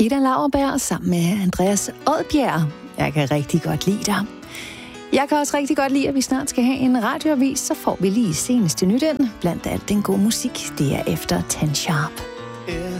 Ida Lauerberg sammen med Andreas Odbjerg. Jeg kan rigtig godt lide dig. Jeg kan også rigtig godt lide, at vi snart skal have en radioavis, så får vi lige seneste nyt ind. Blandt alt den gode musik, det er efter 10 Sharp. Yeah.